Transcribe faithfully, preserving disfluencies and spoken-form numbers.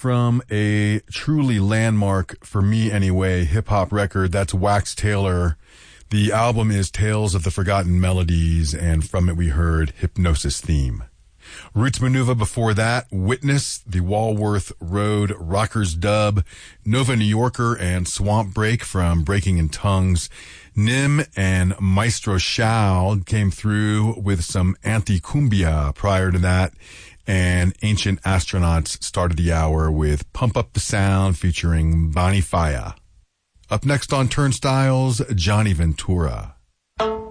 from a truly landmark, for me anyway, hip-hop record. That's Wax Taylor. The album is Tales of the Forgotten Melodies, and from it we heard Hypnosis Theme. Roots Manuva before that, Witness, the Walworth Road Rockers dub, Nova New Yorker and Swamp Break from Breaking in Tongues. Nim and Maestro Shao came through with some anti-cumbia prior to that, and Ancient Astronauts started the hour with Pump Up the Sound featuring Bonnie Faya. Up next on Turnstiles, Johnny Ventura.